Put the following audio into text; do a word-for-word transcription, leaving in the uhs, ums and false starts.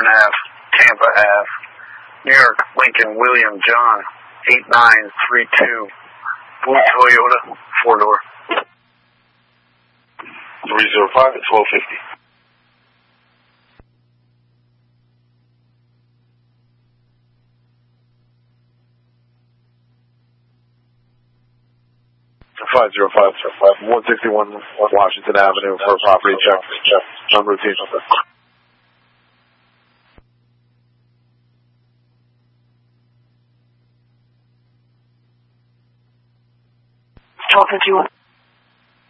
Western Ave, Tampa Ave, New York, Lincoln, William, John, eight nine three two, blue Toyota, four-door. three zero five at twelve fifty. five zero five, one sixty-one Washington Avenue for a property check. On routine. twelve fifty-one.